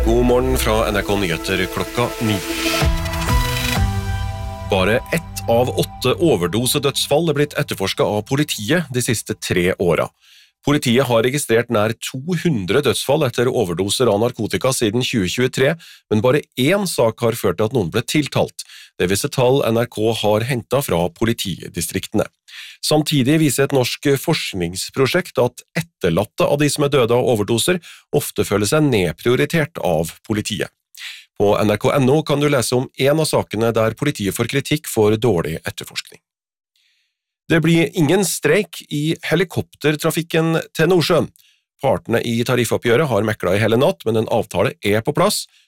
God morgen fra NRK Nyheter klokka 9. Bare 1 av 8 overdosedødsfall blitt etterforsket av politiet de siste 3 årene. Politiet har registrert nær 200 dødsfall etter overdoser av narkotika siden 2023, men bare 1 sak har ført til at noen ble tiltalt. Det viser tall NRK har hentet fra politidistriktene. Samtidig viser et norsk forskningsprosjekt at etterlatte av de som er døde av overdoser ofte føler seg nedprioritert av politiet. På nrk.no kan du lese om en av sakene der politiet får kritikk for dårlig etterforskning. Det blir ingen streik i helikoptertrafikken til Nordsjøen. Partene i tariffoppgjøret har meklet i hele natt, men en avtale er på plass,